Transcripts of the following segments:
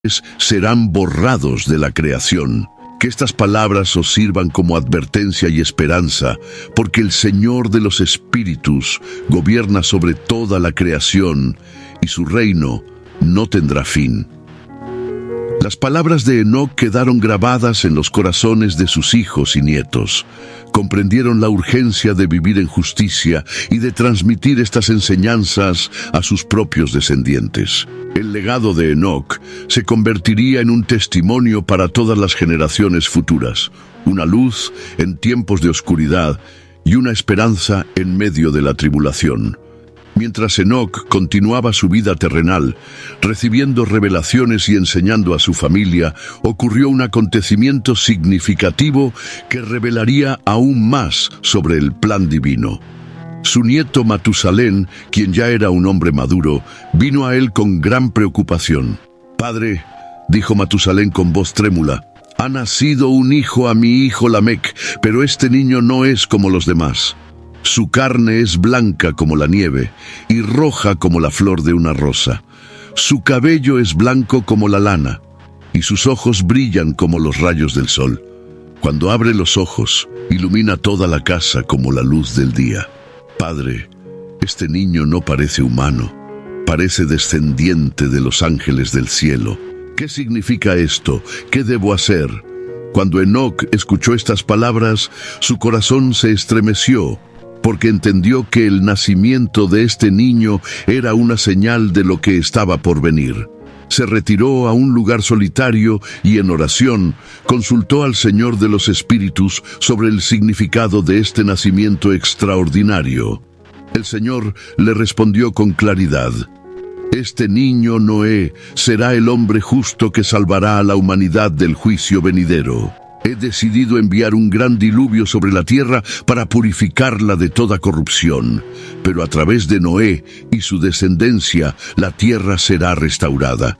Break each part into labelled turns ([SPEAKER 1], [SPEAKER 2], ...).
[SPEAKER 1] serán borrados de la creación. Que estas palabras os sirvan como advertencia y esperanza, porque el Señor de los espíritus gobierna sobre toda la creación, y su reino no tendrá fin. Las palabras de Enoc quedaron grabadas en los corazones de sus hijos y nietos. Comprendieron la urgencia de vivir en justicia y de transmitir estas enseñanzas a sus propios descendientes. El legado de Enoc se convertiría en un testimonio para todas las generaciones futuras, una luz en tiempos de oscuridad y una esperanza en medio de la tribulación. Mientras Enoc continuaba su vida terrenal, recibiendo revelaciones y enseñando a su familia, ocurrió un acontecimiento significativo que revelaría aún más sobre el plan divino. Su nieto Matusalén, quien ya era un hombre maduro, vino a él con gran preocupación. «Padre», dijo Matusalén con voz trémula, «ha nacido un hijo a mi hijo Lamec, pero este niño no es como los demás. Su carne es blanca como la nieve y roja como la flor de una rosa. Su cabello es blanco como la lana y sus ojos brillan como los rayos del sol. Cuando abre los ojos, ilumina toda la casa como la luz del día. Padre, este niño no parece humano, parece descendiente de los ángeles del cielo. ¿Qué significa esto? ¿Qué debo hacer?» Cuando Enoc escuchó estas palabras, su corazón se estremeció, porque entendió que el nacimiento de este niño era una señal de lo que estaba por venir. Se retiró a un lugar solitario y en oración consultó al Señor de los Espíritus sobre el significado de este nacimiento extraordinario. El Señor le respondió con claridad: «Este niño Noé será el hombre justo que salvará a la humanidad del juicio venidero. He decidido enviar un gran diluvio sobre la tierra para purificarla de toda corrupción. Pero a través de Noé y su descendencia, la tierra será restaurada.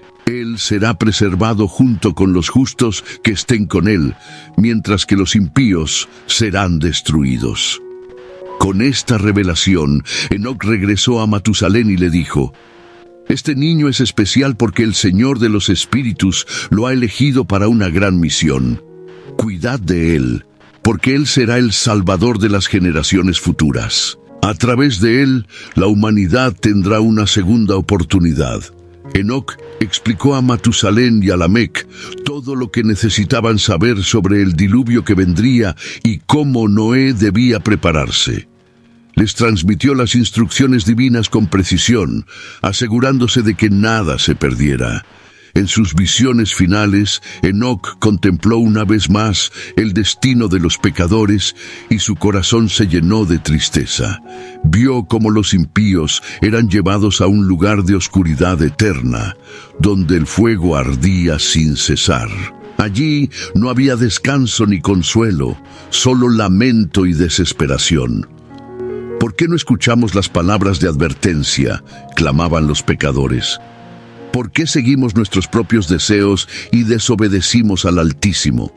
[SPEAKER 1] Él será preservado junto con los justos que estén con él, mientras que los impíos serán destruidos». Con esta revelación, Enoc regresó a Matusalén y le dijo: «Este niño es especial porque el Señor de los Espíritus lo ha elegido para una gran misión. Cuidad de él, porque él será el salvador de las generaciones futuras. A través de él, la humanidad tendrá una segunda oportunidad». Enoc explicó a Matusalén y a Lamec todo lo que necesitaban saber sobre el diluvio que vendría y cómo Noé debía prepararse. Les transmitió las instrucciones divinas con precisión, asegurándose de que nada se perdiera. En sus visiones finales, Enoc contempló una vez más el destino de los pecadores y su corazón se llenó de tristeza. Vio cómo los impíos eran llevados a un lugar de oscuridad eterna, donde el fuego ardía sin cesar. Allí no había descanso ni consuelo, solo lamento y desesperación. «¿Por qué no escuchamos las palabras de advertencia?», clamaban los pecadores. «¿Por qué seguimos nuestros propios deseos y desobedecimos al Altísimo?».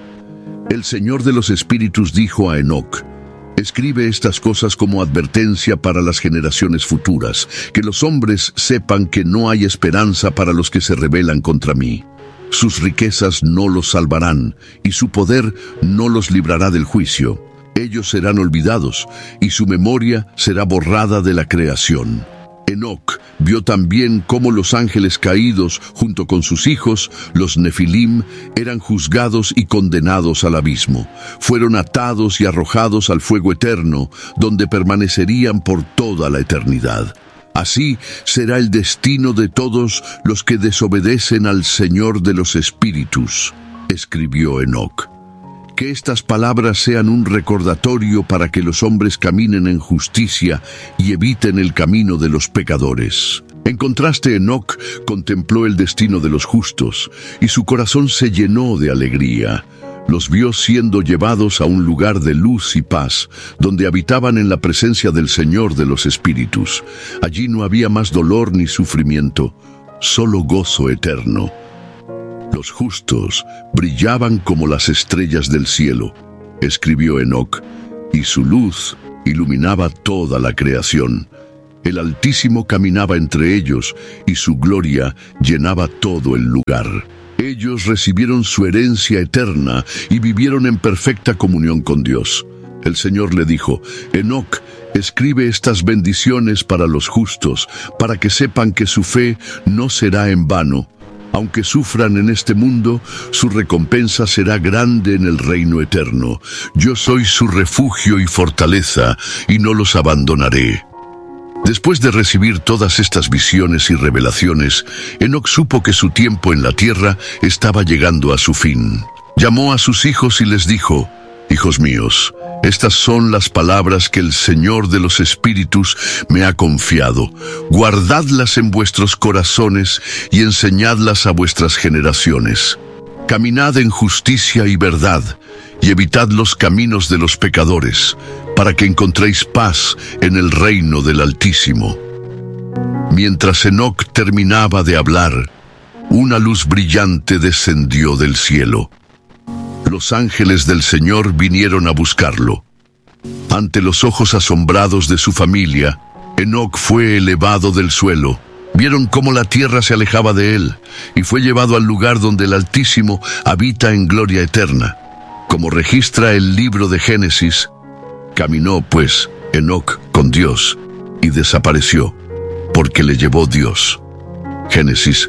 [SPEAKER 1] El Señor de los Espíritus dijo a Enoc: «Escribe estas cosas como advertencia para las generaciones futuras, que los hombres sepan que no hay esperanza para los que se rebelan contra mí. Sus riquezas no los salvarán, y su poder no los librará del juicio. Ellos serán olvidados, y su memoria será borrada de la creación». Enoc vio también cómo los ángeles caídos, junto con sus hijos, los Nefilim, eran juzgados y condenados al abismo. Fueron atados y arrojados al fuego eterno, donde permanecerían por toda la eternidad. Así será el destino de todos los que desobedecen al Señor de los Espíritus, escribió Enoc. Que estas palabras sean un recordatorio para que los hombres caminen en justicia y eviten el camino de los pecadores. En contraste, Enoc contempló el destino de los justos y su corazón se llenó de alegría. Los vio siendo llevados a un lugar de luz y paz, donde habitaban en la presencia del Señor de los Espíritus. Allí no había más dolor ni sufrimiento, solo gozo eterno. Los justos brillaban como las estrellas del cielo, escribió Enoc, y su luz iluminaba toda la creación. El Altísimo caminaba entre ellos, y su gloria llenaba todo el lugar. Ellos recibieron su herencia eterna y vivieron en perfecta comunión con Dios. El Señor le dijo: Enoc, escribe estas bendiciones para los justos, para que sepan que su fe no será en vano. Aunque sufran en este mundo, su recompensa será grande en el reino eterno. Yo soy su refugio y fortaleza, y no los abandonaré. Después de recibir todas estas visiones y revelaciones, Enoc supo que su tiempo en la tierra estaba llegando a su fin. Llamó a sus hijos y les dijo: Hijos míos, estas son las palabras que el Señor de los Espíritus me ha confiado. Guardadlas en vuestros corazones y enseñadlas a vuestras generaciones. Caminad en justicia y verdad, y evitad los caminos de los pecadores, para que encontréis paz en el reino del Altísimo. Mientras Enoc terminaba de hablar, una luz brillante descendió del cielo. Los ángeles del Señor vinieron a buscarlo. Ante los ojos asombrados de su familia, Enoc fue elevado del suelo. Vieron cómo la tierra se alejaba de él, y fue llevado al lugar donde el Altísimo habita en gloria eterna. Como registra el libro de Génesis, caminó pues Enoc con Dios y desapareció, porque le llevó Dios. Génesis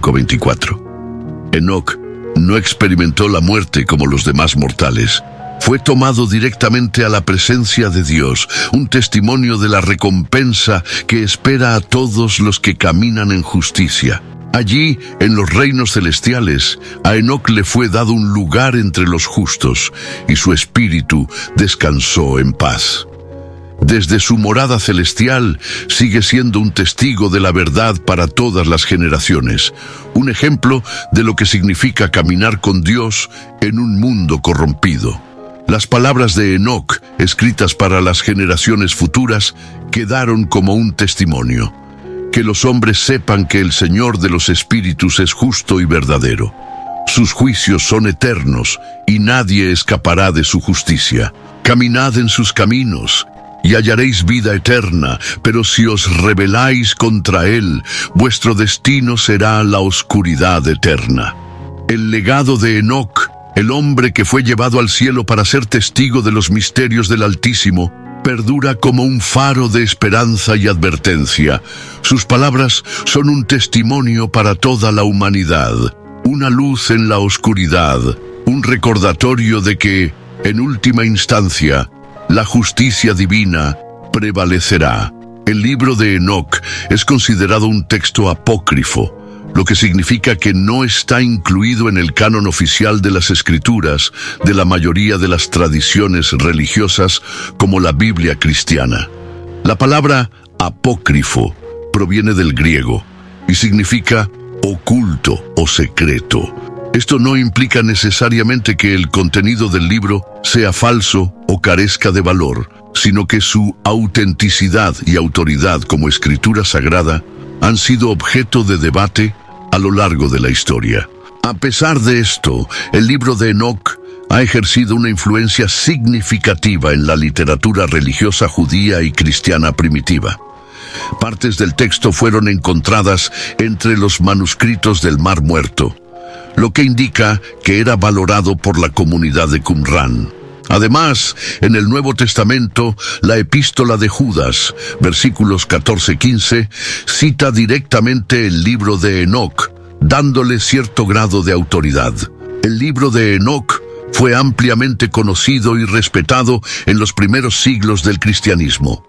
[SPEAKER 1] 5:24. Enoc no experimentó la muerte como los demás mortales. Fue tomado directamente a la presencia de Dios, un testimonio de la recompensa que espera a todos los que caminan en justicia. Allí, en los reinos celestiales, a Enoc le fue dado un lugar entre los justos, y su espíritu descansó en paz. Desde su morada celestial, sigue siendo un testigo de la verdad para todas las generaciones, un ejemplo de lo que significa caminar con Dios en un mundo corrompido. Las palabras de Enoc, escritas para las generaciones futuras, quedaron como un testimonio. Que los hombres sepan que el Señor de los Espíritus es justo y verdadero. Sus juicios son eternos, y nadie escapará de su justicia. Caminad en sus caminos, y hallaréis vida eterna, pero si os rebeláis contra Él, vuestro destino será la oscuridad eterna. El legado de Enoc, el hombre que fue llevado al cielo para ser testigo de los misterios del Altísimo, perdura como un faro de esperanza y advertencia. Sus palabras son un testimonio para toda la humanidad, una luz en la oscuridad, un recordatorio de que, en última instancia, la justicia divina prevalecerá. El libro de Enoc es considerado un texto apócrifo, lo que significa que no está incluido en el canon oficial de las Escrituras de la mayoría de las tradiciones religiosas como la Biblia cristiana. La palabra apócrifo proviene del griego y significa oculto o secreto. Esto no implica necesariamente que el contenido del libro sea falso o carezca de valor, sino que su autenticidad y autoridad como escritura sagrada han sido objeto de debate a lo largo de la historia. A pesar de esto, el libro de Enoc ha ejercido una influencia significativa en la literatura religiosa judía y cristiana primitiva. Partes del texto fueron encontradas entre los manuscritos del Mar Muerto, lo que indica que era valorado por la comunidad de Qumrán. Además, en el Nuevo Testamento, la Epístola de Judas, versículos 14-15, cita directamente el libro de Enoc, dándole cierto grado de autoridad. El libro de Enoc fue ampliamente conocido y respetado en los primeros siglos del cristianismo.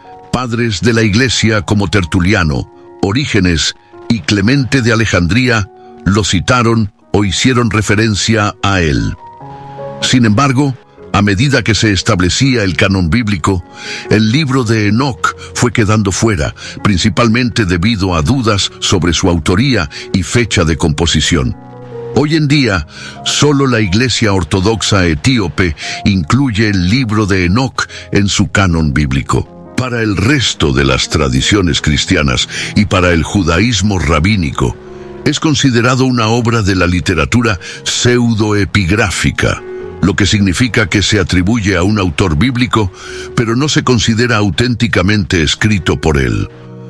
[SPEAKER 1] Padres de la Iglesia como Tertuliano, Orígenes y Clemente de Alejandría lo citaron o hicieron referencia a él. Sin embargo, a medida que se establecía el canon bíblico, el libro de Enoc fue quedando fuera, principalmente debido a dudas sobre su autoría y fecha de composición. Hoy en día, solo la Iglesia Ortodoxa Etíope incluye el libro de Enoc en su canon bíblico. Para el resto de las tradiciones cristianas y para el judaísmo rabínico, es considerado una obra de la literatura pseudoepigráfica, lo que significa que se atribuye a un autor bíblico, pero no se considera auténticamente escrito por él.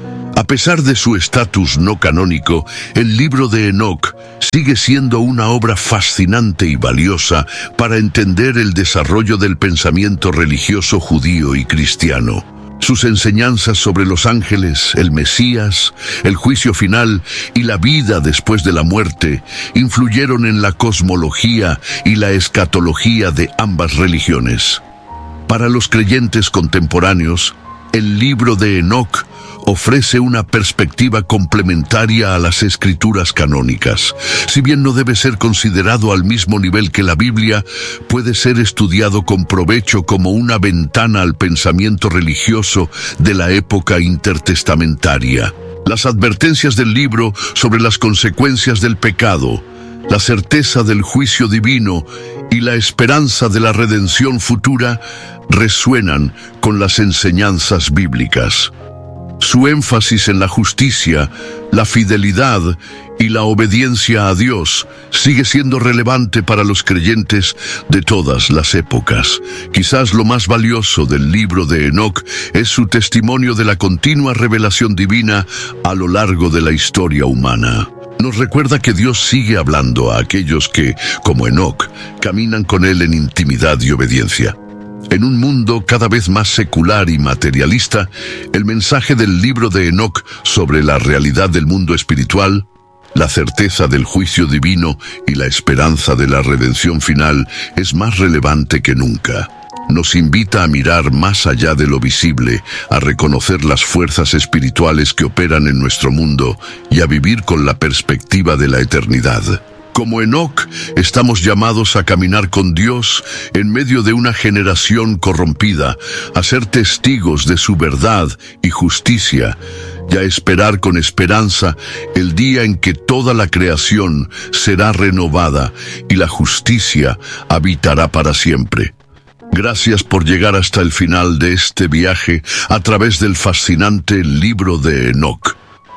[SPEAKER 1] A pesar de su estatus no canónico, el libro de Enoc sigue siendo una obra fascinante y valiosa para entender el desarrollo del pensamiento religioso judío y cristiano. Sus enseñanzas sobre los ángeles, el Mesías, el juicio final y la vida después de la muerte influyeron en la cosmología y la escatología de ambas religiones. Para los creyentes contemporáneos, el libro de Enoc ofrece una perspectiva complementaria a las escrituras canónicas. Si bien no debe ser considerado al mismo nivel que la Biblia, puede ser estudiado con provecho como una ventana al pensamiento religioso de la época intertestamentaria. Las advertencias del libro sobre las consecuencias del pecado, la certeza del juicio divino y la esperanza de la redención futura resuenan con las enseñanzas bíblicas. Su énfasis en la justicia, la fidelidad y la obediencia a Dios sigue siendo relevante para los creyentes de todas las épocas. Quizás lo más valioso del libro de Enoc es su testimonio de la continua revelación divina a lo largo de la historia humana. Nos recuerda que Dios sigue hablando a aquellos que, como Enoc, caminan con Él en intimidad y obediencia. En un mundo cada vez más secular y materialista, el mensaje del libro de Enoc sobre la realidad del mundo espiritual, la certeza del juicio divino y la esperanza de la redención final es más relevante que nunca. Nos invita a mirar más allá de lo visible, a reconocer las fuerzas espirituales que operan en nuestro mundo y a vivir con la perspectiva de la eternidad. Como Enoc, estamos llamados a caminar con Dios en medio de una generación corrompida, a ser testigos de su verdad y justicia, y a esperar con esperanza el día en que toda la creación será renovada y la justicia habitará para siempre. Gracias por llegar hasta el final de este viaje a través del fascinante libro de Enoc.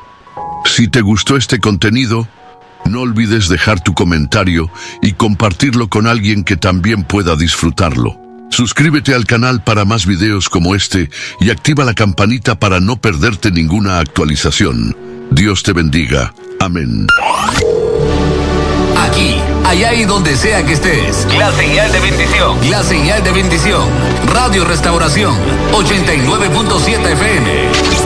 [SPEAKER 1] Si te gustó este contenido, no olvides dejar tu comentario y compartirlo con alguien que también pueda disfrutarlo. Suscríbete al canal para más videos como este y activa la campanita para no perderte ninguna actualización. Dios te bendiga. Amén.
[SPEAKER 2] Aquí, allá y donde sea que estés. La señal de bendición. La señal de bendición. Radio Restauración 89.7 FM.